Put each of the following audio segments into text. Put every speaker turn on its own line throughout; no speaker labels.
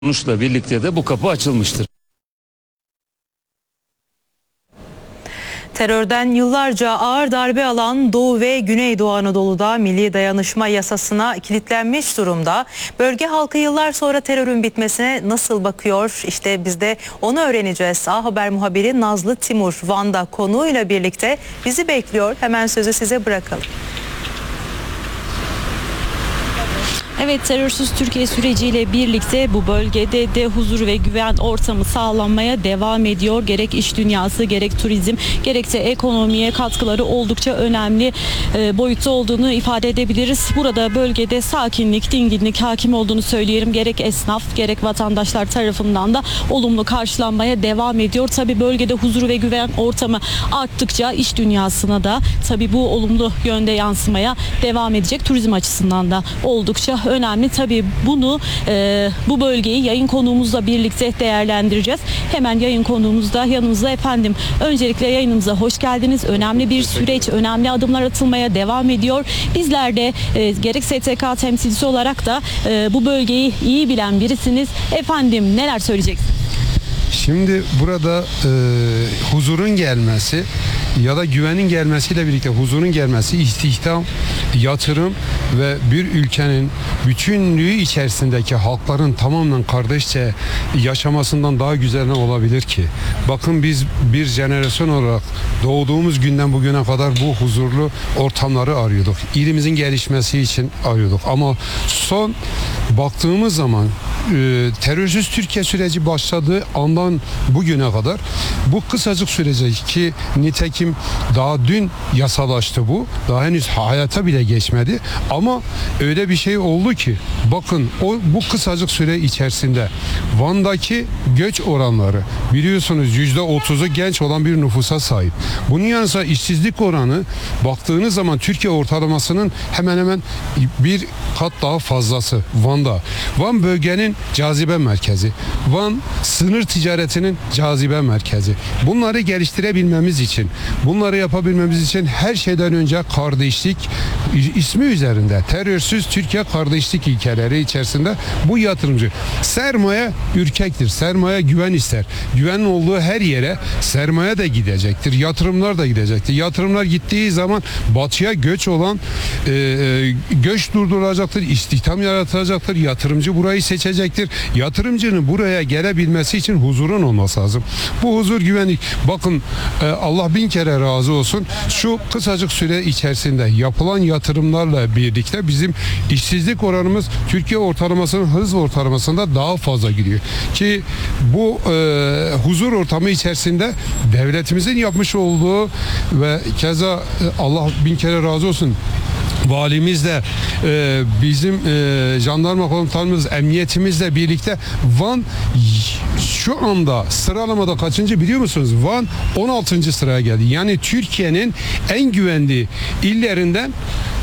Sonuçla birlikte de bu kapı açılmıştır.
Terörden yıllarca ağır darbe alan Doğu ve Güneydoğu Anadolu'da Milli Dayanışma Yasası'na kilitlenmiş durumda. Bölge halkı yıllar sonra terörün bitmesine nasıl bakıyor? İşte biz de onu öğreneceğiz. A Haber muhabiri Nazlı Timur Van'da konuğuyla birlikte bizi bekliyor. Hemen sözü size bırakalım.
Evet, terörsüz Türkiye süreciyle birlikte bu bölgede de huzur ve güven ortamı sağlanmaya devam ediyor. Gerek iş dünyası, gerek turizm, gerek de ekonomiye katkıları oldukça önemli boyutta olduğunu ifade edebiliriz. Burada bölgede sakinlik, dinginlik hakim olduğunu söyleyelim. Gerek esnaf, gerek vatandaşlar tarafından da olumlu karşılanmaya devam ediyor. Tabii bölgede huzur ve güven ortamı arttıkça iş dünyasına da tabii bu olumlu yönde yansımaya devam edecek. Turizm açısından da oldukça önemli. Tabii bunu bu bölgeyi yayın konuğumuzla birlikte değerlendireceğiz. Hemen yayın konuğumuz da yanımızda efendim. Öncelikle yayınımıza hoş geldiniz. Önemli bir süreç, önemli adımlar atılmaya devam ediyor. Bizler de gerek STK temsilcisi olarak da bu bölgeyi iyi bilen birisiniz. Efendim neler söyleyeceksiniz?
Şimdi burada huzurun gelmesi ya da güvenin gelmesiyle birlikte huzurun gelmesi, istihdam, yatırım ve bir ülkenin bütünlüğü içerisindeki halkların tamamen kardeşçe yaşamasından daha güzel ne olabilir ki? Bakın biz bir jenerasyon olarak doğduğumuz günden bugüne kadar bu huzurlu ortamları arıyorduk. İlimizin gelişmesi için arıyorduk. Ama son baktığımız zaman terörsüz Türkiye süreci başladığı andan bugüne kadar bu kısacık sürece ki nitekim daha dün yasalaştı bu. Daha henüz hayata bile geçmedi. Ama öyle bir şey oldu ki bakın bu kısacık süre içerisinde Van'daki göç oranları biliyorsunuz %30'u genç olan bir nüfusa sahip. Bunun yanı sıra işsizlik oranı baktığınız zaman Türkiye ortalamasının hemen hemen bir kat daha fazlası Van'da. Van bölgenin cazibe merkezi. Van sınır ticaretinin cazibe merkezi. Bunları geliştirebilmemiz için, bunları yapabilmemiz için her şeyden önce kardeşlik ismi üzerinde terörsüz Türkiye kardeşlik ilkeleri içerisinde bu yatırımcı. Sermaye ürkektir. Sermaye güven ister. Güvenin olduğu her yere sermaye de gidecektir. Yatırımlar da gidecektir. Yatırımlar gittiği zaman batıya göç olan göç durdurulacaktır. İstihdam yaratılacaktır. Yatırımcı burayı seçecektir. Yatırımcının buraya gelebilmesi için huzurun olması lazım. Bu huzur güvenlik. Bakın Allah bin kere razı olsun. Şu kısacık süre içerisinde yapılan yatırımlarla birlikte bizim işsizlik oranımız Türkiye ortalamasının hız ortalamasında daha fazla gidiyor. Ki bu huzur ortamı içerisinde devletimizin yapmış olduğu ve keza Allah bin kere razı olsun valimiz de bizim jandarma komutanımız, emniyetimizle birlikte Van şu anda sıralamada kaçıncı biliyor musunuz? Van 16. sıraya geldi. Yani Türkiye'nin en güvenli illerinden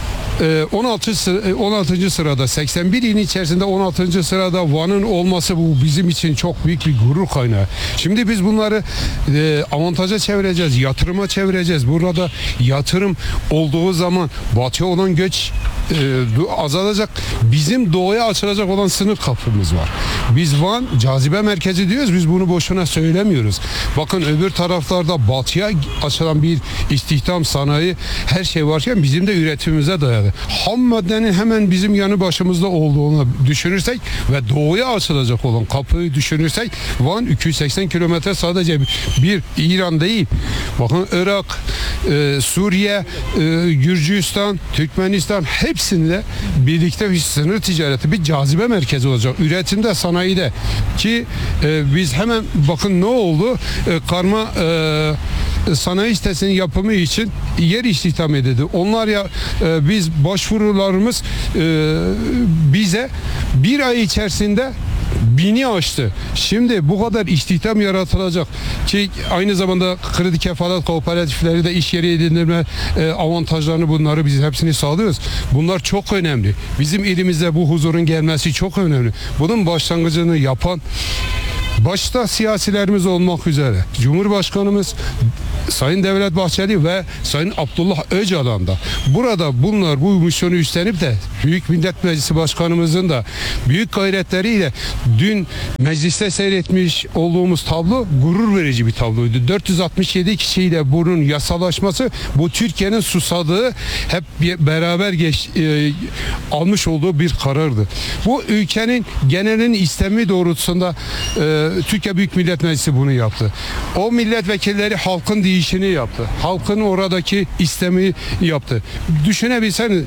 16. sırada 81 ilin içerisinde 16. sırada Van'ın olması bu bizim için çok büyük bir gurur kaynağı. Şimdi biz bunları avantaja çevireceğiz, yatırıma çevireceğiz. Burada yatırım olduğu zaman batıya olan göç azalacak. Bizim doğuya açılacak olan sınır kapımız var. Biz Van cazibe merkezi diyoruz. Biz bunu boşuna söylemiyoruz. Bakın öbür taraflarda batıya açılan bir istihdam, sanayi her şey varken bizim de üretimimize dayalı. Ham maddenin hemen bizim yanı başımızda olduğunu düşünürsek ve doğuya açılacak olan kapıyı düşünürsek Van 280 kilometre sadece bir İran değil. Bakın Irak, Suriye, Gürcistan, Türkmenistan hepsinde birlikte bir sınır ticareti, bir cazibe merkezi olacak. Üretimde, sanayide ki biz hemen bakın ne oldu? Karma sanayi sitesinin yapımı için yer istihdam edildi. Onlar ya biz başvurularımız bize bir ay içerisinde 1000'i aştı. Şimdi bu kadar istihdam yaratılacak ki aynı zamanda kredi kefalet kooperatifleri de iş yeri edindirme avantajlarını bunları biz hepsini sağlıyoruz. Bunlar çok önemli. Bizim ilimizde bu huzurun gelmesi çok önemli. Bunun başlangıcını yapan başta siyasilerimiz olmak üzere Cumhurbaşkanımız Sayın Devlet Bahçeli ve Sayın Abdullah Öcalan da burada bu misyonu üstlenip de Büyük Millet Meclisi Başkanımızın da büyük gayretleriyle dün mecliste seyretmiş olduğumuz tablo gurur verici bir tabloydu. 467 kişiyle bunun yasalaşması bu Türkiye'nin susadığı hep beraber almış olduğu bir karardı. Bu ülkenin genelinin istemi doğrultusunda Türkiye Büyük Millet Meclisi bunu yaptı. O milletvekilleri halkın değişini yaptı. Halkın oradaki istemi yaptı. Düşünebilseniz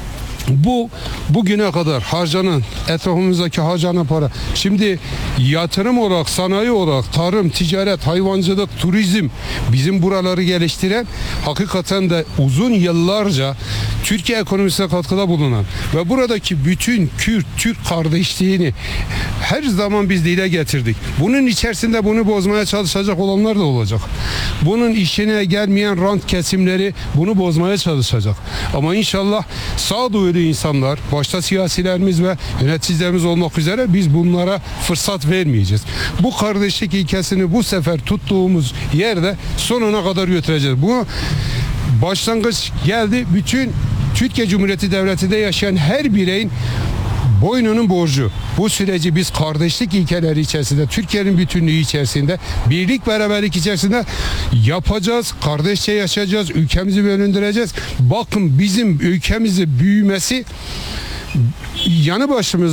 bugüne kadar harcanan, etrafımızdaki harcanan para, şimdi yatırım olarak, sanayi olarak, tarım, ticaret, hayvancılık, turizm bizim buraları geliştiren, hakikaten de uzun yıllarca Türkiye ekonomisine katkıda bulunan ve buradaki bütün Kürt-Türk kardeşliğini her zaman biz dile getirdik. Bunun içerisinde bunu bozmaya çalışacak olanlar da olacak. Bunun işine gelmeyen rant kesimleri bunu bozmaya çalışacak. Ama inşallah sağduyulu insanlar, başta siyasilerimiz ve yöneticilerimiz olmak üzere biz bunlara fırsat vermeyeceğiz. Bu kardeşlik ilkesini bu sefer tuttuğumuz yerde sonuna kadar götüreceğiz. Bu başlangıç geldi. Bütün Türkiye Cumhuriyeti Devleti'nde yaşayan her bireyin boynunun borcu. Bu süreci biz kardeşlik ilkeleri içerisinde, Türkiye'nin bütünlüğü içerisinde, birlik beraberlik içerisinde yapacağız. Kardeşçe yaşayacağız. Ülkemizi bölündüreceğiz. Bakın bizim ülkemizin büyümesi yanı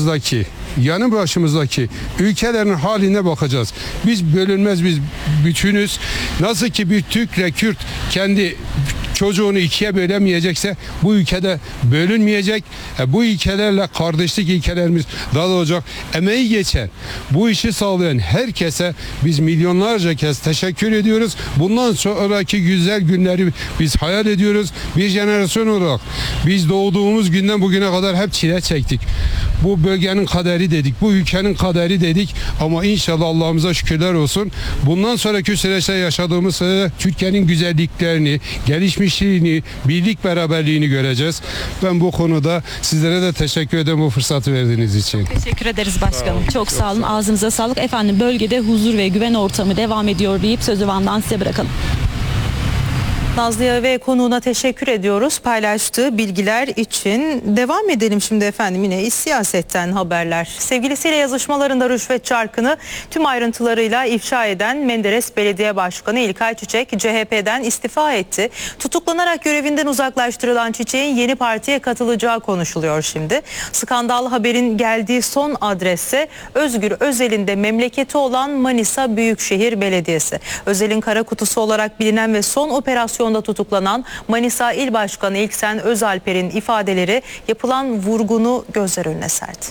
başımızdaki ülkelerin haline bakacağız. Biz bölünmez, biz bütünüz. Nasıl ki bir Türk'le Kürt kendi çocuğunu ikiye bölemeyecekse bu ülkede bölünmeyecek. Bu ilkelerle kardeşlik ilkelerimiz dağılacak. Emeği geçen, bu işi sağlayan herkese biz milyonlarca kez teşekkür ediyoruz. Bundan sonraki güzel günleri biz hayal ediyoruz. Bir jenerasyon olarak biz doğduğumuz günden bugüne kadar hep çile çektik. Bu bölgenin kaderi dedik, bu ülkenin kaderi dedik ama inşallah Allah'ımıza şükürler olsun. Bundan sonraki süreçte yaşadığımız sırada Türkiye'nin güzelliklerini, gelişmişliğini, birlik beraberliğini göreceğiz. Ben bu konuda sizlere de teşekkür ederim bu fırsatı verdiğiniz için.
Teşekkür ederiz başkanım. Çok sağ olun. Ağzınıza sağlık. Efendim bölgede huzur ve güven ortamı devam ediyor deyip sözü Van'dan size bırakalım.
Nazlı'ya ve konuğuna teşekkür ediyoruz paylaştığı bilgiler için. Devam edelim şimdi efendim yine siyasetten haberler. Sevgilisiyle yazışmalarında rüşvet çarkını tüm ayrıntılarıyla ifşa eden Menderes Belediye Başkanı İlkay Çiçek CHP'den istifa etti. Tutuklanarak görevinden uzaklaştırılan Çiçek'in yeni partiye katılacağı konuşuluyor şimdi. Skandal haberin geldiği son adresse Özgür Özel'in de memleketi olan Manisa Büyükşehir Belediyesi. Özel'in kara kutusu olarak bilinen ve son operasyonda tutuklanan Manisa İl Başkanı İlksen Özalper'in ifadeleri yapılan vurgunu gözler önüne serdi.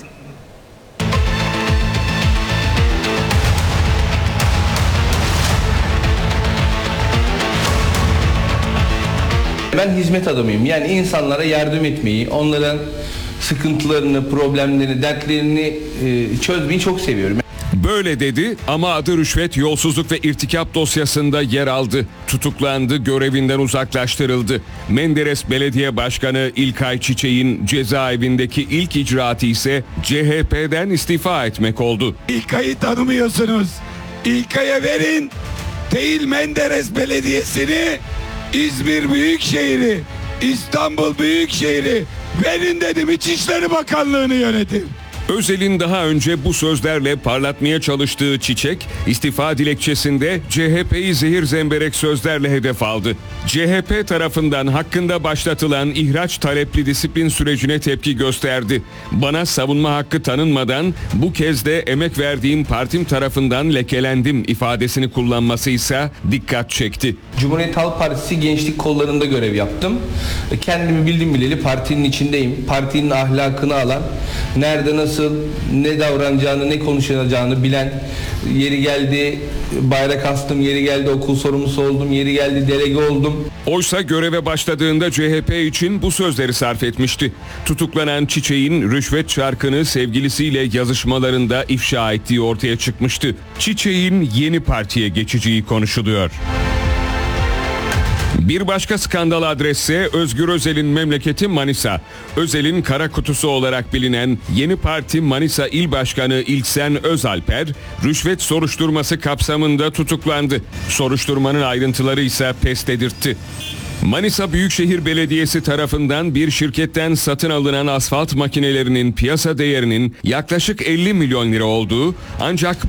Ben hizmet adamıyım. Yani insanlara yardım etmeyi, onların sıkıntılarını, problemlerini, dertlerini çözmeyi çok seviyorum.
Böyle dedi ama adı rüşvet, yolsuzluk ve irtikap dosyasında yer aldı. Tutuklandı, görevinden uzaklaştırıldı. Menderes Belediye Başkanı İlkay Çiçek'in cezaevindeki ilk icraatı ise CHP'den istifa etmek oldu.
İlkay'ı tanımıyorsunuz. İlkay'a verin. Değil Menderes Belediyesi'ni, İzmir Büyükşehir'i, İstanbul Büyükşehir'i verin dedim. İçişleri Bakanlığı'nı yönetin.
Özel'in daha önce bu sözlerle parlatmaya çalıştığı Çiçek, istifa dilekçesinde CHP'yi zehir zemberek sözlerle hedef aldı. CHP tarafından hakkında başlatılan ihraç talepli disiplin sürecine tepki gösterdi. Bana savunma hakkı tanınmadan bu kez de emek verdiğim partim tarafından lekelendim ifadesini kullanması ise dikkat çekti.
Cumhuriyet Halk Partisi gençlik kollarında görev yaptım. Kendimi bildim bileli partinin içindeyim. Partinin ahlakını alan, nerede nasıl ne davranacağını, ne konuşacağını bilen, yeri geldi bayrak astım, yeri geldi okul sorumlusu oldum, yeri geldi delege oldum.
Oysa göreve başladığında CHP için bu sözleri sarf etmişti. Tutuklanan Çiçek'in rüşvet çarkını sevgilisiyle yazışmalarında ifşa ettiği ortaya çıkmıştı. Çiçek'in yeni partiye geçeceği konuşuluyor. Bir başka skandal adresse Özgür Özel'in memleketi Manisa. Özel'in kara kutusu olarak bilinen Yeni Parti Manisa İl Başkanı İlksen Özalper, rüşvet soruşturması kapsamında tutuklandı. Soruşturmanın ayrıntıları ise pes dedirtti. Manisa Büyükşehir Belediyesi tarafından bir şirketten satın alınan asfalt makinelerinin piyasa değerinin yaklaşık 50 milyon lira olduğu, ancak